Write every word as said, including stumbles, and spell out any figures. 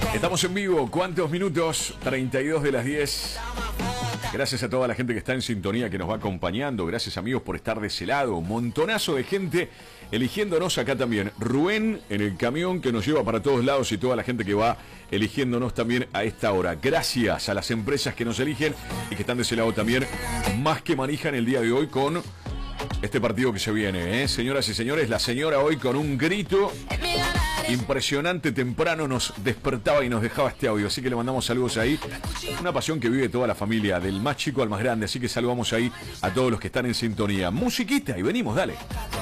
Estamos en vivo, ¿cuántos minutos? treinta y dos de las diez. Gracias a toda la gente que está en sintonía, que nos va acompañando. Gracias, amigos, por estar de ese lado. Un montonazo de gente eligiéndonos acá también. Rubén en el camión que nos lleva para todos lados y toda la gente que va eligiéndonos también a esta hora. Gracias a las empresas que nos eligen y que están de ese lado también, más que manejan el día de hoy con este partido que se viene, ¿eh? Señoras y señores, la señora hoy con un grito impresionante temprano nos despertaba y nos dejaba este audio, así que le mandamos saludos ahí. Una pasión que vive toda la familia, del más chico al más grande, así que saludamos ahí a todos los que están en sintonía. Musiquita y venimos, dale.